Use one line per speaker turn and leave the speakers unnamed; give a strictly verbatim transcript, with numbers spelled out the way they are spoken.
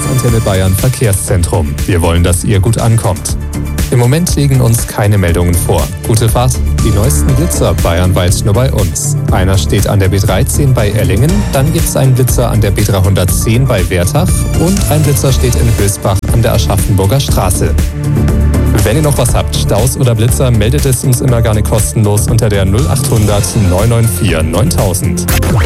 Antenne Bayern Verkehrszentrum. Wir wollen, dass ihr gut ankommt. Im Moment liegen uns keine Meldungen vor. Gute Fahrt. Die neuesten Blitzer bayernweit nur bei uns. Einer steht an der B dreizehn bei Erlingen, dann gibt es einen Blitzer an der B dreihundertzehn bei Wertach und ein Blitzer steht in Hösbach an der Aschaffenburger Straße. Wenn ihr noch was habt, Staus oder Blitzer, meldet es uns immer gerne kostenlos unter der null acht hundert neun neun vier neuntausend.